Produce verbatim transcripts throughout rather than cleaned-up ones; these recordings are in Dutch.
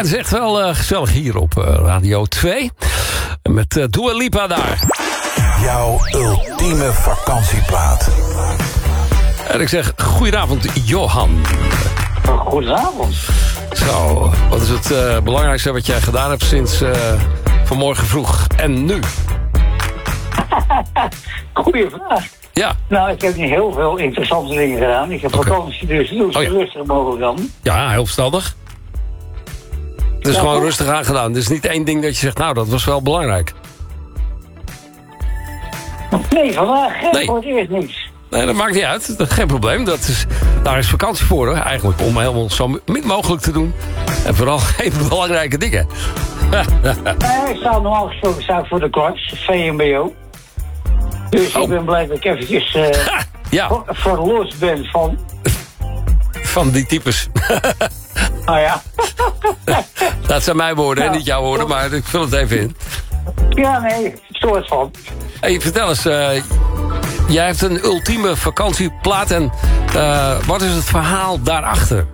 het is echt wel uh, gezellig hier op uh, Radio twee. Met uh, Dua Lipa daar. Jouw ultieme vakantieplaat. En ik zeg, goedenavond, Johan. Goedenavond. Zo, wat is het uh, belangrijkste wat jij gedaan hebt sinds uh, vanmorgen vroeg en nu? Goeie vraag. Ja. Nou, ik heb niet heel veel interessante dingen gedaan. Ik heb Okay. vakantie, dus doe Oh, ja. rustig mogelijk dan. Ja, heel verstandig. Het is Ja, gewoon toch? rustig aangedaan. Er is niet één ding dat je zegt, nou, dat was wel belangrijk. Nee, vandaag geen Nee. voor het eerst niks. Nee, dat maakt niet uit. Dat is geen probleem. Dat is, daar is vakantie voor, hoor. Eigenlijk om helemaal zo min mogelijk te doen. En vooral geen belangrijke dingen. Nee, ik sta normaal gesproken sta ik voor de klas, V M B O. Dus Oh. ik ben blij dat ik eventjes uh, Ja, ver- verlost ben van... van die types. Nou ja. Dat zijn mijn woorden, hè, Ja. niet jouw woorden, maar ik vul het even in. Ja, nee, soort van. Hey, vertel eens, uh, jij hebt een ultieme vakantieplaat en uh, wat is het verhaal daarachter?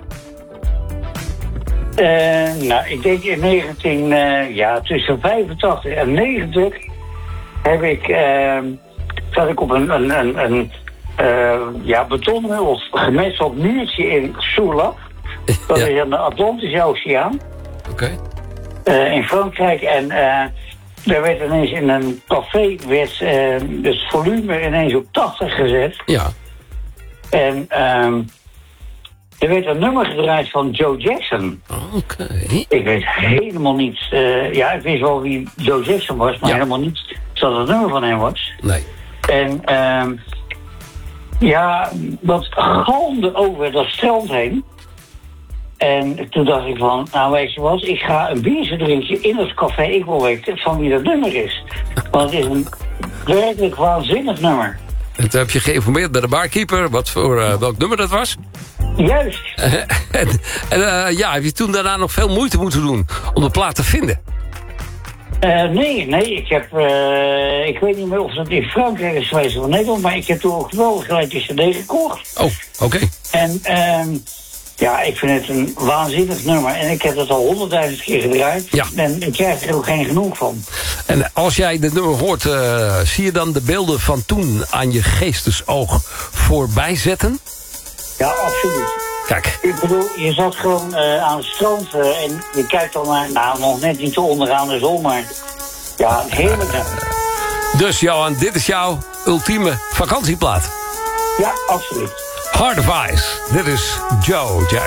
Uh, nou, ik denk in negentien, uh, ja, tussen vijfentachtig en negentig heb ik, uh, zat ik op een, een, een, een uh, ja, betonnen of gemetseld muurtje in Soulaf. Dat Ja. is aan de Atlantische Oceaan. Oké. Okay. Uh, in Frankrijk. En uh, daar werd ineens in een café werd, uh, het volume ineens op tachtig gezet. Ja. En uh, er werd een nummer gedraaid van Joe Jackson. Oké. Okay. Ik weet helemaal niet. Uh, ja, ik wist wel wie Joe Jackson was, maar Ja. helemaal niet dat het nummer van hem was. Nee. En uh, ja, dat galmde over dat strand heen. En toen dacht ik van, nou weet je wat, ik ga een biertje drinken in het café. Ik wil weten van wie dat nummer is. Want het is een werkelijk waanzinnig nummer. En toen heb je geïnformeerd bij de barkeeper wat voor, uh, welk nummer dat was. Juist. en en uh, ja, heb je toen daarna nog veel moeite moeten doen om de plaat te vinden? Uh, nee, nee, ik heb, uh, ik weet niet meer of dat in Frankrijk is geweest of in Nederland, maar ik heb toen ook wel gelijk die cd gekocht. Oh, oké. Okay. En uh, ja, ik vind het een waanzinnig nummer en ik heb het al honderdduizend keer gedraaid. Ja. En ik krijg er ook geen genoeg van. En als jij dit nummer hoort, uh, zie je dan de beelden van toen aan je geestesoog voorbij zetten? Ja, absoluut. Kijk. Ik bedoel, je zat gewoon uh, aan het strand uh, en je kijkt dan naar, nou, nog net niet te onderaan de zon, maar ja, heerlijk. Dus Johan, dit is jouw ultieme vakantieplaat. Ja, absoluut. Heart of Ice. Dit is Joe Jackson.